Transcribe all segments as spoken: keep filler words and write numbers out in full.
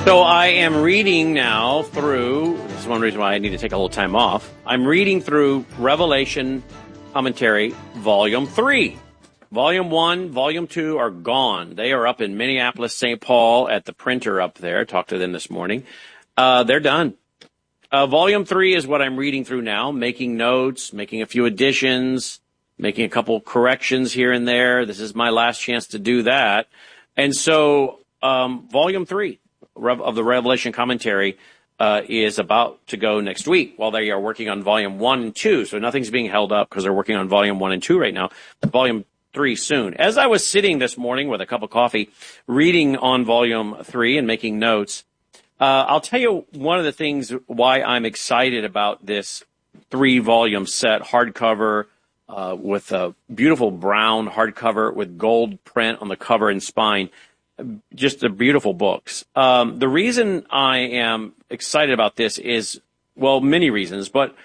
So I am reading now through, this is one reason why I need to take a little time off. I'm reading through Revelation Commentary, Volume three. Volume one, Volume two are gone. They are up in Minneapolis, Saint Paul at the printer up there. Talked to them this morning. Uh, they're done. Uh, volume three is what I'm reading through now, making notes, making a few additions, making a couple corrections here and there. This is my last chance to do that. And so um, Volume three of the Revelation Commentary uh, is about to go next week while they are working on Volume one and two. So nothing's being held up because they're working on Volume one and two right now. Volume three soon. As I was sitting this morning with a cup of coffee, reading on Volume three and making notes, uh, I'll tell you one of the things why I'm excited about this three-volume set, hardcover, uh, with a beautiful brown hardcover with gold print on the cover and spine. Just the beautiful books. Um, the reason I am excited about this is, well, many reasons, but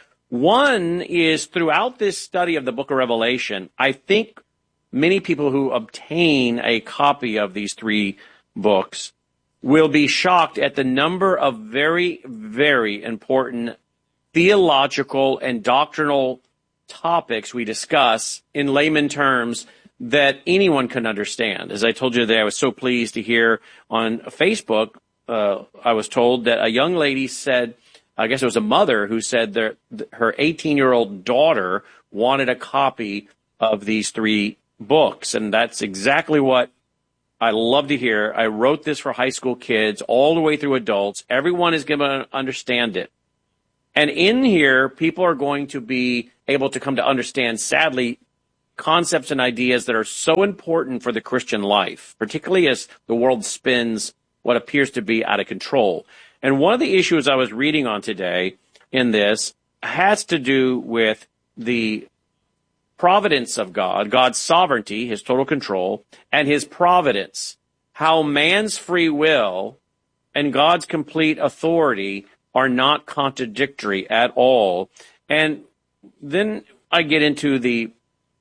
one is throughout this study of the book of Revelation, I think many people who obtain a copy of these three books will be shocked at the number of very, very important theological and doctrinal topics we discuss in layman terms that anyone can understand. As I told you today, I was so pleased to hear on Facebook, uh, I was told that a young lady said, I guess it was a mother who said that her eighteen-year-old daughter wanted a copy of these three books. And that's exactly what I love to hear. I wrote this for high school kids all the way through adults. Everyone is going to understand it. And in here, people are going to be able to come to understand, sadly, concepts and ideas that are so important for the Christian life, particularly as the world spins what appears to be out of control. And one of the issues I was reading on today in this has to do with the providence of God, God's sovereignty, his total control, and his providence, how man's free will and God's complete authority are not contradictory at all. And then I get into the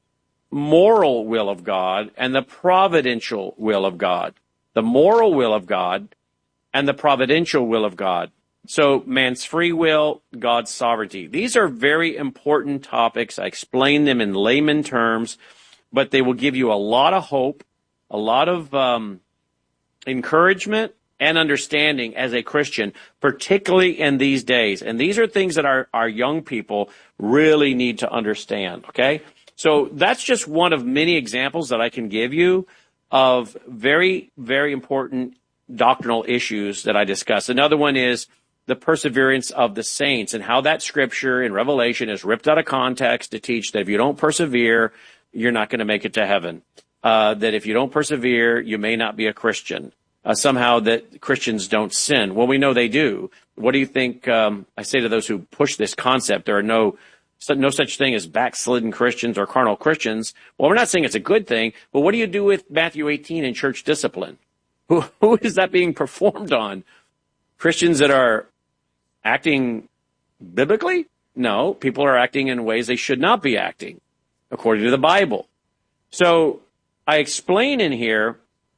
moral will of God and the providential will of God. The moral will of God and the providential will of God. So man's free will, God's sovereignty. These are very important topics. I explain them in layman terms, but they will give you a lot of hope, a lot of um, encouragement and understanding as a Christian, particularly in these days. And these are things that our, our young people really need to understand, okay? So that's just one of many examples that I can give you of very, very important doctrinal issues that I discuss. Another one is the perseverance of the saints and how that scripture in Revelation is ripped out of context to teach that if you don't persevere, you're not going to make it to heaven. Uh, that if you don't persevere, you may not be a Christian. Uh, somehow that Christians don't sin. Well, we know they do. What do you think? Um, I say to those who push this concept, there are no no such thing as backslidden Christians or carnal Christians. Well, we're not saying it's a good thing, but what do you do with Matthew eighteen in church discipline? Who, who is that being performed on? Christians that are acting biblically? No, people are acting in ways they should not be acting, according to the Bible. So I explain in here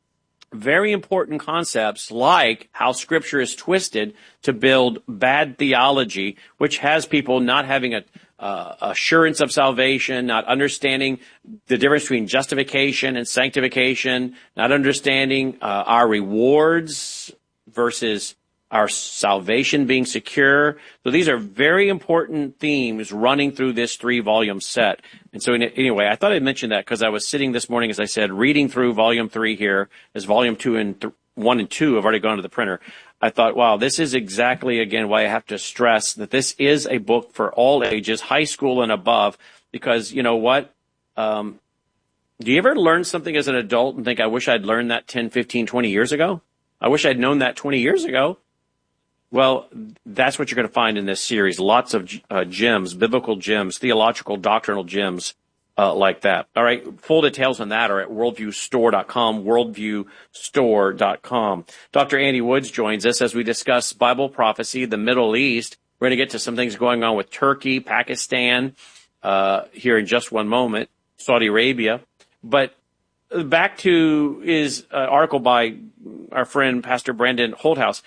very important concepts like how Scripture is twisted to build bad theology, which has people not having a uh, assurance of salvation, not understanding the difference between justification and sanctification, not understanding uh, our rewards versus our salvation being secure. So these are very important themes running through this three-volume set. And so anyway, I thought I'd mention that because I was sitting this morning, as I said, reading through Volume three here, as Volume two and th- one and two have already gone to the printer. I thought, wow, this is exactly, again, why I have to stress that this is a book for all ages, high school and above, because you know what? Um, do you ever learn something as an adult and think, I wish I'd learned that ten, fifteen, twenty years ago? I wish I'd known that twenty years ago. Well, that's what you're going to find in this series. Lots of uh, gems, biblical gems, theological, doctrinal gems uh, like that. All right, full details on that are at worldview store dot com, worldview store dot com. Doctor Andy Woods joins us as we discuss Bible prophecy, the Middle East. We're going to get to some things going on with Turkey, Pakistan, uh, here in just one moment, Saudi Arabia. But back to his uh, article by our friend Pastor Brandon Holthouse.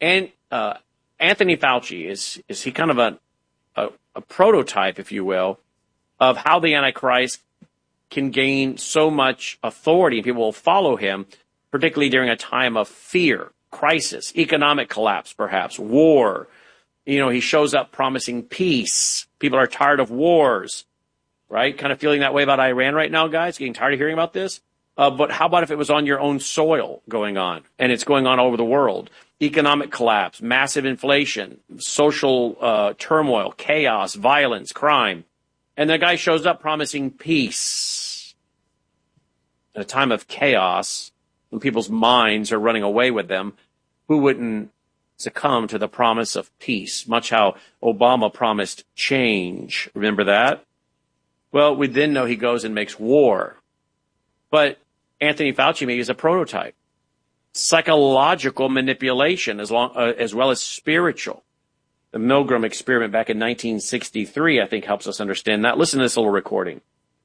and uh, Anthony Fauci, is is he kind of a, a a prototype, if you will, of how the Antichrist can gain so much authority and people will follow him, particularly during a time of fear, crisis, economic collapse, perhaps, war. You know, he shows up promising peace. People are tired of wars, right? Kind of feeling that way about Iran right now, guys, getting tired of hearing about this. Uh, but how about if it was on your own soil going on, and it's going on all over the world? Economic collapse, massive inflation, social uh, turmoil, chaos, violence, crime. And the guy shows up promising peace. In a time of chaos, when people's minds are running away with them, who wouldn't succumb to the promise of peace? Much how Obama promised change. Remember that? Well, we then know he goes and makes war. But Anthony Fauci maybe is a prototype. Psychological manipulation as, long, uh, as well as spiritual. The Milgram experiment back in nineteen sixty-three, I think, helps us understand that. Listen to this little recording.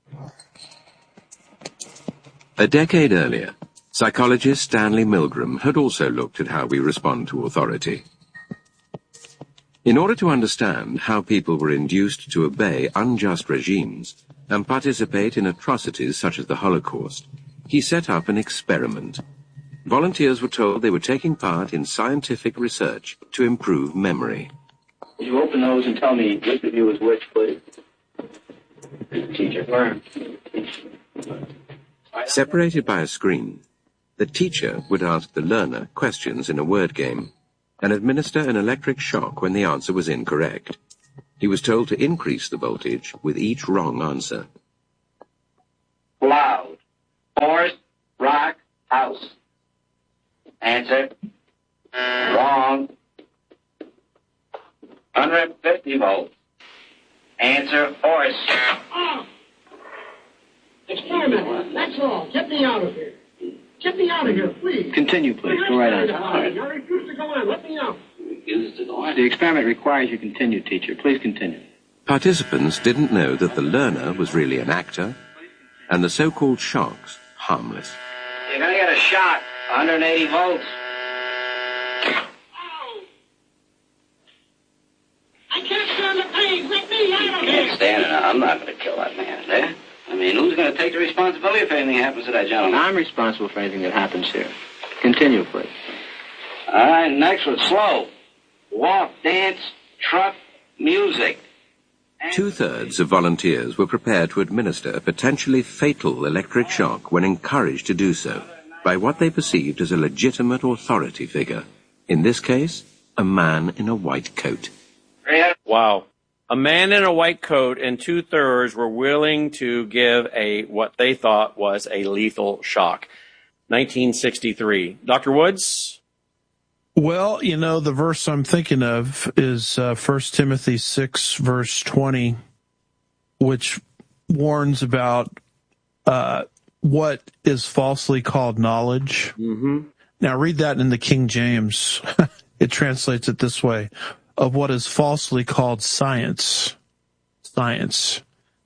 A decade earlier, psychologist Stanley Milgram had also looked at how we respond to authority. In order to understand how people were induced to obey unjust regimes and participate in atrocities such as the Holocaust, he set up an experiment. Volunteers were told they were taking part in scientific research to improve memory. Would you open those and tell me which of you is which, please? Teacher. Learn. Separated by a screen, the teacher would ask the learner questions in a word game and administer an electric shock when the answer was incorrect. He was told to increase the voltage with each wrong answer. Loud. Horse, rock, house. Answer. Wrong. one hundred fifty volts. Answer, horse. Oh. Experiment. That's all. Get me out of here. Get me out of here, please. Continue, please. Go right on. I refuse to go on. Let me out. The experiment requires you continue, teacher. Please continue. Participants didn't know that the learner was really an actor and the so-called shocks harmless. You're going to get a shock. one hundred eighty volts. I can't stand the pain. Let me out of You here. can't stand it. I'm not going to kill that man, eh? I mean, who's going to take the responsibility if anything happens to that gentleman? I'm responsible for anything that happens here. Continue, please. All right, next one. Slow. Walk, dance, truck, music. Two-thirds of volunteers were prepared to administer a potentially fatal electric shock when encouraged to do so by what they perceived as a legitimate authority figure. In this case, a man in a white coat. Wow. A man in a white coat and two-thirds were willing to give a what they thought was a lethal shock. nineteen sixty-three. Doctor Woods? Well, you know, the verse I'm thinking of is uh, First Timothy six, verse twenty, which warns about uh, what is falsely called knowledge. Mm-hmm. Now, read that in the King James. It translates it this way, of what is falsely called science. Science.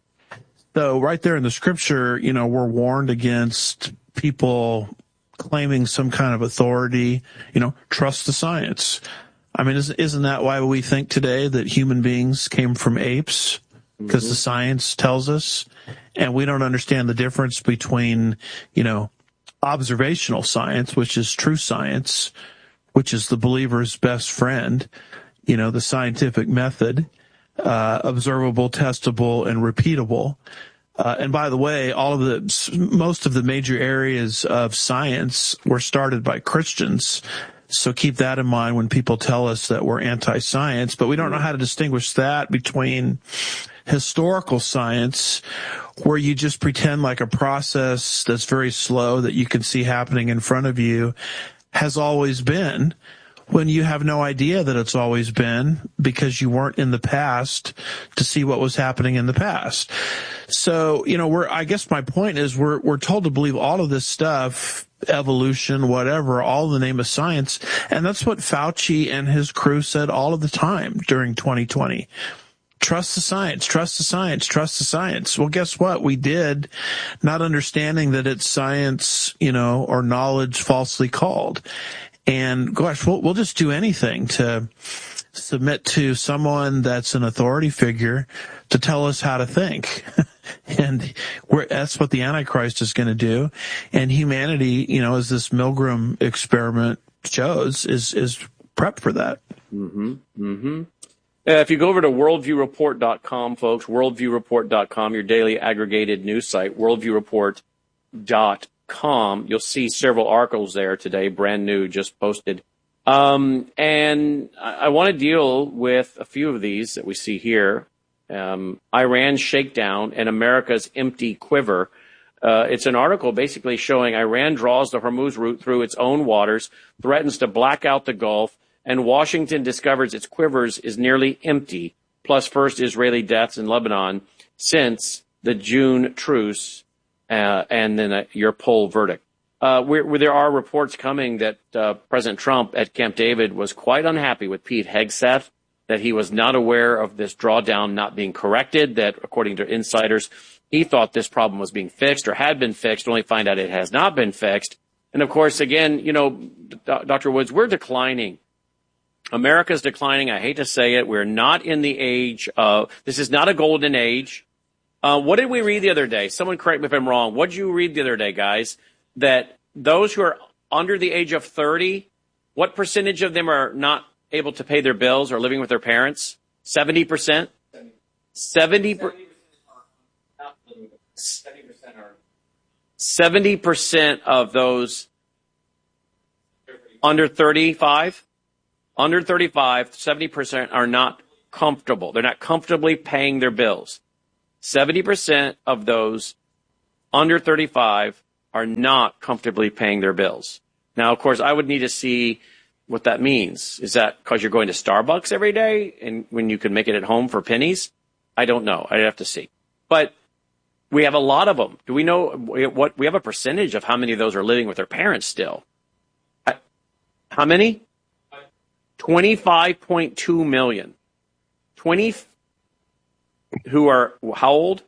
So right there in the scripture, you know, we're warned against people claiming some kind of authority, you know, trust the science. I mean, isn't, isn't that why we think today that human beings came from apes? Because mm-hmm. the science tells us, and we don't understand the difference between, you know, observational science, which is true science, which is the believer's best friend, you know, the scientific method, uh, observable, testable, and repeatable. Uh, and by the way, all of the, most of the major areas of science were started by Christians. So keep that in mind when people tell us that we're anti-science, but we don't know how to distinguish that between historical science, where you just pretend like a process that's very slow that you can see happening in front of you has always been, when you have no idea that it's always been because you weren't in the past to see what was happening in the past. So, you know, we're, I guess my point is we're, we're told to believe all of this stuff, evolution, whatever, all in the name of science. And that's what Fauci and his crew said all of the time during twenty twenty. Trust the science, trust the science, trust the science. Well, guess what? We did, not understanding that it's science, you know, or knowledge falsely called. And gosh, we'll, we'll just do anything to submit to someone that's an authority figure to tell us how to think. And we're, that's what the Antichrist is going to do. And humanity, you know, as this Milgram experiment shows, is, is prepped for that. Mm-hmm. Mm-hmm. Uh, if you go over to worldview report dot com, folks, worldview report dot com, your daily aggregated news site, worldview report dot com, you'll see several articles there today, brand new, just posted. Um, and I, I want to deal with a few of these that we see here. Um, Iran's shakedown and America's empty quiver. Uh, it's an article basically showing Iran draws the Hormuz route through its own waters, threatens to black out the Gulf, and Washington discovers its quivers is nearly empty, plus first Israeli deaths in Lebanon since the June truce, uh, and then uh, your poll verdict. Uh, where, where there are reports coming that uh, President Trump at Camp David was quite unhappy with Pete Hegseth, that he was not aware of this drawdown not being corrected, that according to insiders, he thought this problem was being fixed or had been fixed, only find out it has not been fixed. And of course, again, you know, Doctor Woods, we're declining. America's declining. I hate to say it. We're not in the age of, this is not a golden age. Uh, what did we read the other day? Someone correct me if I'm wrong. What did you read the other day, guys? That those who are under the age of thirty, what percentage of them are not able to pay their bills or living with their parents? seventy percent? seventy percent. seventy percent of those under thirty-five, under thirty-five, seventy percent are not comfortable. They're not comfortably paying their bills. seventy percent of those under thirty-five are not comfortably paying their bills. Now, of course, I would need to see what that means. Is that because you're going to Starbucks every day and when you can make it at home for pennies? I don't know. I'd have to see. But we have a lot of them. Do we know what we have a percentage of how many of those are living with their parents still? How many? twenty-five point two million. twenty who are how old?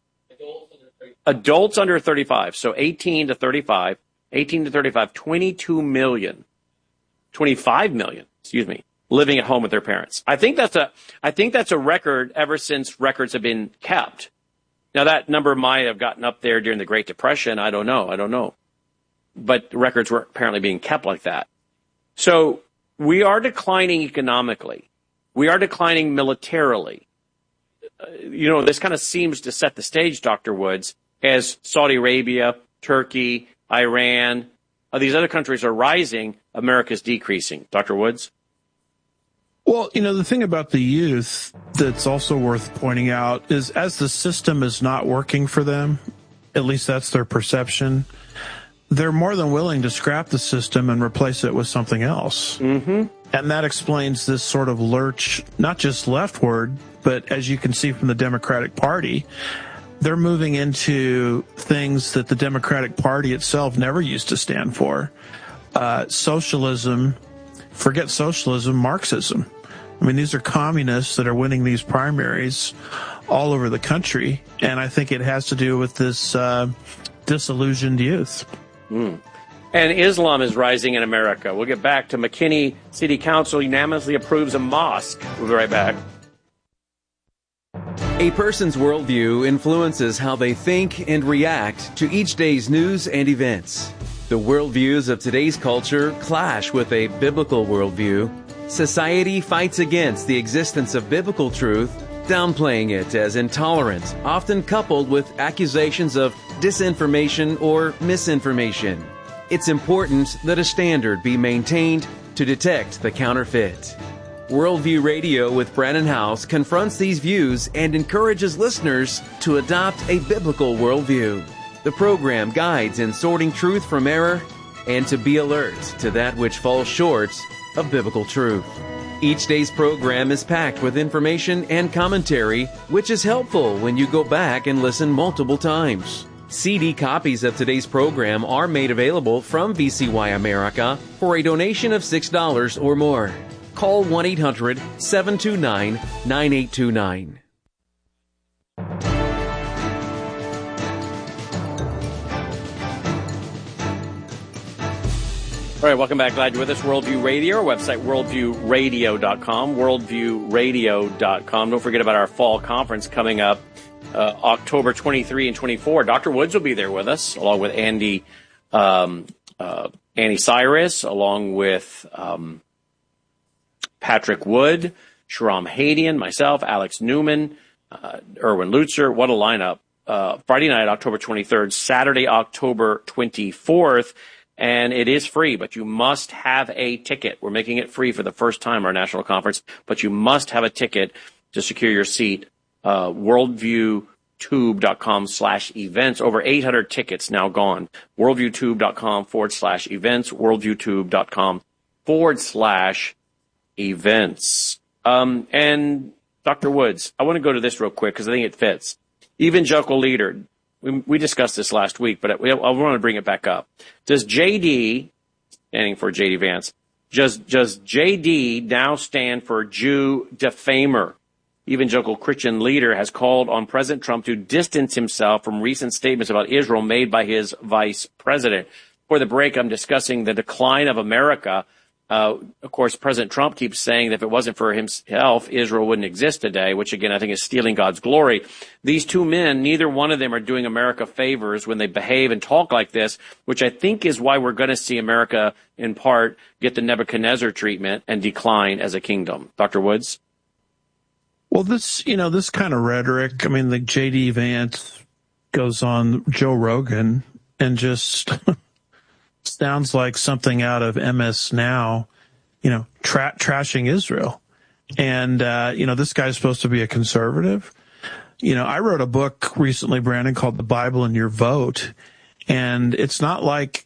Adults under thirty-five. So eighteen to thirty-five, eighteen to thirty-five, twenty-two million, twenty-five million, excuse me, living at home with their parents. I think that's a, I think that's a record ever since records have been kept. Now that number might have gotten up there during the Great Depression. I don't know. I don't know. But records were apparently being kept like that. So we are declining economically. We are declining militarily. Uh, you know, this kind of seems to set the stage, Doctor Woods, as Saudi Arabia, Turkey, Iran, uh, these other countries are rising, America's decreasing. Doctor Woods? Well, you know, the thing about the youth that's also worth pointing out is as the system is not working for them, at least that's their perception, they're more than willing to scrap the system and replace it with something else. Mm-hmm. And that explains this sort of lurch, not just leftward, but as you can see from the Democratic Party, they're moving into things that the Democratic Party itself never used to stand for. Uh, socialism, forget socialism, Marxism. I mean, these are communists that are winning these primaries all over the country, and I think it has to do with this uh, disillusioned youth. Mm. And Islam is rising in America. We'll get back to McKinney City Council unanimously approves a mosque. We'll be right back. A person's worldview influences how they think and react to each day's news and events. The worldviews of today's culture clash with a biblical worldview. Society fights against the existence of biblical truth, downplaying it as intolerant, often coupled with accusations of disinformation or misinformation. It's important that a standard be maintained to detect the counterfeit. Worldview Radio with Brannon Howse confronts these views and encourages listeners to adopt a biblical worldview. The program guides in sorting truth from error and to be alert to that which falls short of biblical truth. Each day's program is packed with information and commentary, which is helpful when you go back and listen multiple times. C D copies of today's program are made available from V C Y America for a donation of six dollars or more. Call one eight hundred seven two nine nine eight two nine. All right, welcome back. Glad you're with us. Worldview Radio, our website, worldview radio dot com, worldview radio dot com. Don't forget about our fall conference coming up uh, October twenty-third and twenty-fourth. Doctor Woods will be there with us, along with Andy um, uh, Annie Cyrus, along with um, Patrick Wood, Shahram Hadian, myself, Alex Newman, uh, Erwin Lutzer. What a lineup. Uh, Friday night, October twenty-third, Saturday, October twenty-fourth. And it is free, but you must have a ticket. We're making it free for the first time, our national conference, but you must have a ticket to secure your seat. Uh, worldviewtube.com slash events. Over eight hundred tickets now gone. Worldviewtube.com forward slash events. Worldviewtube.com forward slash events. Um, and Doctor Woods, I want to go to this real quick because I think it fits. Evangelical leader. We, we discussed this last week, but I, I want to bring it back up. Does J D, standing for J D Vance, does, does J D now stand for Jew defamer? Evangelical Christian leader has called on President Trump to distance himself from recent statements about Israel made by his vice president. For the break, I'm discussing the decline of America. Uh, of course, President Trump keeps saying that if it wasn't for himself, Israel wouldn't exist today, which, again, I think is stealing God's glory. These two men, neither one of them are doing America favors when they behave and talk like this, which I think is why we're going to see America, in part, get the Nebuchadnezzar treatment and decline as a kingdom. Doctor Woods? Well, this, you know, this kind of rhetoric, I mean, the J D Vance goes on Joe Rogan and just sounds like something out of M S Now, you know, tra- trashing Israel. And, uh, you know, this guy's supposed to be a conservative. You know, I wrote a book recently, Brandon, called The Bible and Your Vote. And it's not like